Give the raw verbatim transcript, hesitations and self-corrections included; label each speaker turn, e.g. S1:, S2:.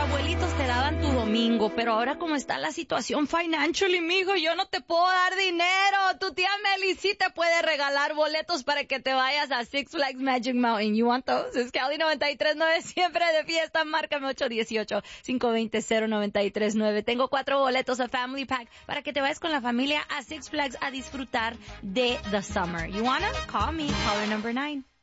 S1: abuelitos te daban tu domingo, pero ahora como está la situación financially, mijo, yo no te puedo dar dinero. Tu tía Meli sí te puede regalar boletos para que te vayas a Six Flags Magic Mountain. You want those? Es Cali noventa y tres punto nueve, siempre de fiesta. Márcame ocho uno ocho, cinco dos cero, cero nueve tres nueve. Tengo cuatro boletos a Family Pack para que te vayas con la familia a Six Flags a disfrutar de the summer. You wanna? Call me. Caller number nine.